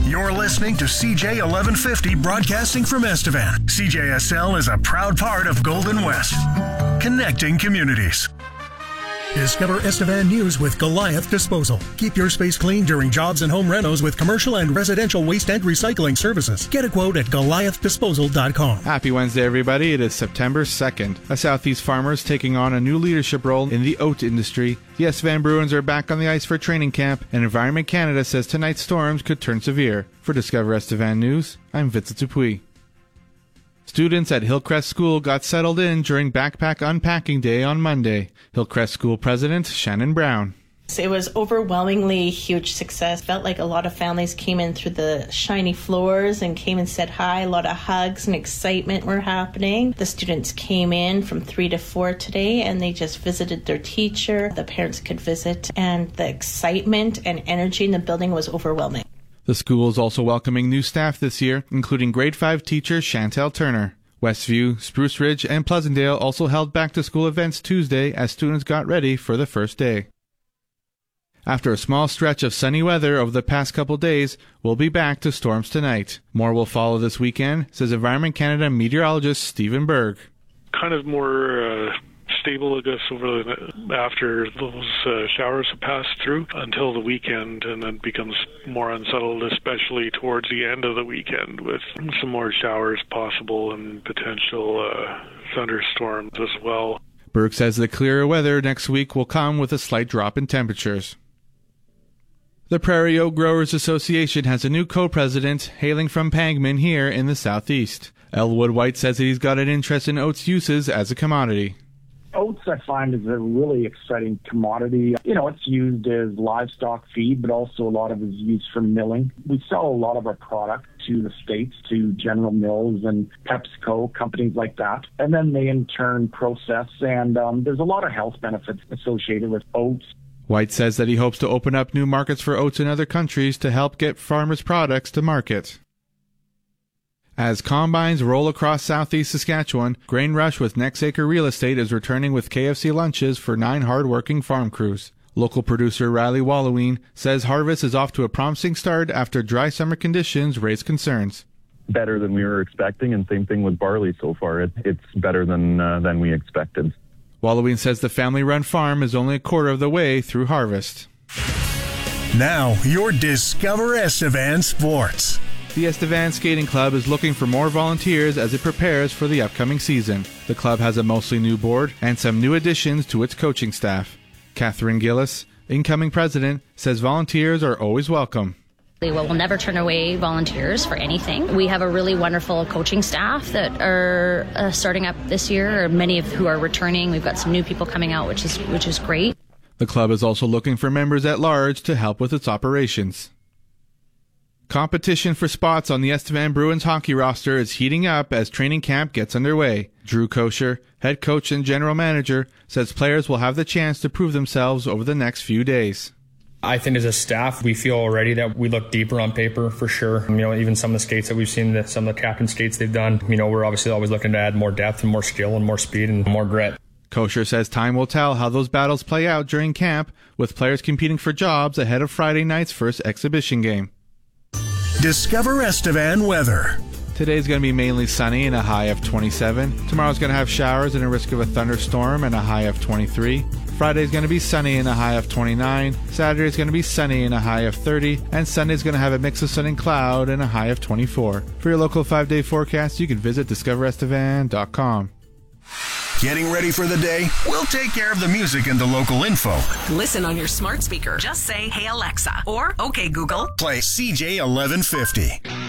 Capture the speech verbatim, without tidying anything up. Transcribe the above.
You're listening to C J eleven fifty broadcasting from Estevan. C J S L is a proud part of Golden West, connecting communities. Discover Estevan News with Goliath Disposal. Keep your space clean during jobs and home renos with commercial and residential waste and recycling services. Get a quote at goliath disposal dot com. Happy Wednesday, everybody. It is September second. A Southeast farmer is taking on a new leadership role in the oat industry. The Estevan Bruins are back on the ice for training camp, and Environment Canada says tonight's storms could turn severe. For Discover Estevan News, I'm Vincent Dupuis. Students at Hillcrest School got settled in during Backpack Unpacking Day on Monday. Hillcrest School President Shannon Brown. It was overwhelmingly huge success. Felt like a lot of families came in through the shiny floors and came and said hi. A lot of hugs and excitement were happening. The students came in from three to four today and they just visited their teacher. The parents could visit, and the excitement and energy in the building was overwhelming. The school is also welcoming new staff this year, including grade five teacher Chantel Turner. Westview, Spruce Ridge, and Pleasantdale also held back-to-school events Tuesday as students got ready for the first day. After a small stretch of sunny weather over the past couple days, we'll be back to storms tonight. More will follow this weekend, says Environment Canada meteorologist Stephen Berg. Kind of more uh, stable, I guess, over the, after those uh, showers have passed through until the weekend, and then becomes more unsettled, especially towards the end of the weekend, with some more showers possible and potential uh, thunderstorms as well. Berg says the clearer weather next week will come with a slight drop in temperatures. The Prairie Oak Growers Association has a new co-president hailing from Pangman here in the southeast. Elwood White says that he's got an interest in oats uses as a commodity. Oats, I find, is a really exciting commodity. You know, it's used as livestock feed, but also a lot of it is used for milling. We sell a lot of our product to the States, to General Mills and PepsiCo, companies like that. And then they in turn process, and um, there's a lot of health benefits associated with oats. White says that he hopes to open up new markets for oats in other countries to help get farmers' products to market. As combines roll across southeast Saskatchewan, Grain Rush with Next Acre Real Estate is returning with K F C lunches for nine hard-working farm crews. Local producer Riley Walloween says harvest is off to a promising start after dry summer conditions raised concerns. Better than we were expecting, and same thing with barley so far. It, it's better than uh, than we expected. Walloween says the family-run farm is only a quarter of the way through harvest. Now, your Discover Estevan Sports. The Estevan Skating Club is looking for more volunteers as it prepares for the upcoming season. The club has a mostly new board and some new additions to its coaching staff. Catherine Gillis, incoming president, says volunteers are always welcome. Well, we'll never turn away volunteers for anything. We have a really wonderful coaching staff that are uh, starting up this year, or many of who are returning. We've got some new people coming out, which is which is great. The club is also looking for members at large to help with its operations. Competition for spots on the Estevan Bruins hockey roster is heating up as training camp gets underway. Drew Kosher, head coach and general manager, says players will have the chance to prove themselves over the next few days. I think as a staff, we feel already that we look deeper on paper for sure. You know, even some of the skates that we've seen, the, some of the captain skates they've done, you know, we're obviously always looking to add more depth and more skill and more speed and more grit. Kosher says time will tell how those battles play out during camp, with players competing for jobs ahead of Friday night's first exhibition game. Discover Estevan weather. Today's going to be mainly sunny and a high of twenty-seven. Tomorrow's going to have showers and a risk of a thunderstorm and a high of twenty-three. Friday's going to be sunny and a high of twenty-nine. Saturday's going to be sunny and a high of thirty. And Sunday's going to have a mix of sun and cloud and a high of twenty-four. For your local five-day forecast, you can visit discover estevan dot com. Getting ready for the day? We'll take care of the music and the local info. Listen on your smart speaker. Just say, "Hey Alexa," or "Okay Google." Play C J eleven fifty.